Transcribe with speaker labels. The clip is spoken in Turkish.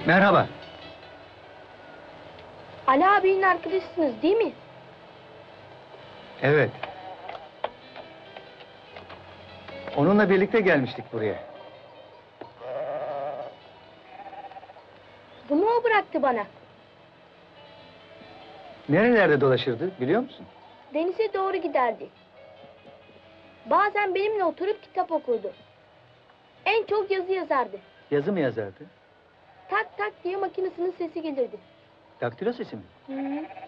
Speaker 1: Merhaba.
Speaker 2: Ali abinin arkadaşısınız değil mi?
Speaker 1: Evet. Onunla birlikte gelmiştik buraya.
Speaker 2: Bunu o bıraktı bana.
Speaker 1: Nerelerde dolaşırdı biliyor musun?
Speaker 2: Denize doğru giderdi. Bazen benimle oturup kitap okurdu. En çok yazı yazardı.
Speaker 1: Yazı mı yazardı?
Speaker 2: Tak tak diye makinesinin sesi gelirdi.
Speaker 1: Daktilo sesi mi?
Speaker 2: Hı.